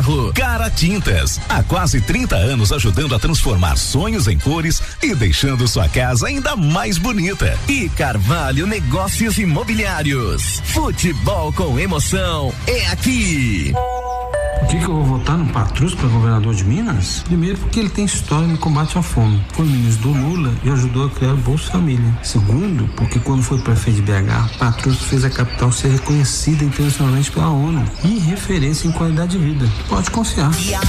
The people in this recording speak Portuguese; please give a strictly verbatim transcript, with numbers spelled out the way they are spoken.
carro. Cara Tintas, há quase trinta anos ajudando a transformar sonhos em cores e deixando sua casa ainda mais bonita. E Carvalho Negócios Imobiliários. Futebol com emoção é aqui. Por que que eu vou votar no Patrus para governador de Minas? Primeiro, porque ele tem história no combate à fome. Foi ministro do Lula e ajudou a criar o Bolsa Família. Segundo, porque quando foi prefeito de B H, Patrus fez a capital ser reconhecida internacionalmente pela ONU e referência em qualidade de vida. Pode confiar.